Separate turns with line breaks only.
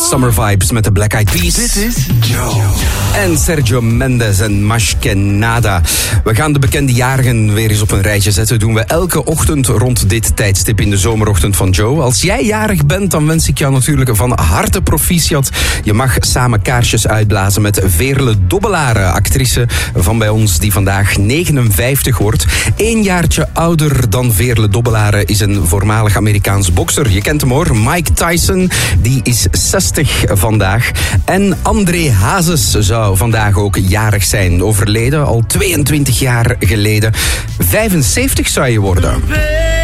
Summer Vibes met de Black Eyed Peas.
Dit is Joe.
En Sergio Mendes en Más Que Nada. We gaan de bekende jarigen weer eens op een rijtje zetten. Doen we elke ochtend rond dit tijdstip in de zomerochtend van Joe. Als jij jarig bent, dan wens ik jou natuurlijk van harte proficiat. Je mag samen kaarsjes uitblazen met Veerle Dobbelare, actrice van bij ons die vandaag 59 wordt. 1 jaartje ouder dan Veerle Dobbelare is een voormalig Amerikaans bokser. Je kent hem hoor, Mike Tyson. Die is 60 vandaag. En André Hazes zou vandaag ook jarig zijn. Overleden al 22 jaar geleden. 75 zou je worden.